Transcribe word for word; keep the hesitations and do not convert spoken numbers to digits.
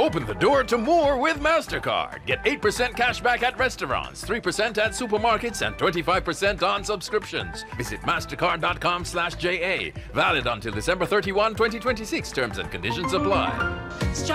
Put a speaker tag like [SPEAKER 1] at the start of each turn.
[SPEAKER 1] Open the door to more with MasterCard. Get eight percent cash back at restaurants, three percent at supermarkets, and twenty-five percent on subscriptions. Visit mastercard.com slash JA. Valid until December thirty-first, twenty twenty-six. Terms and conditions apply.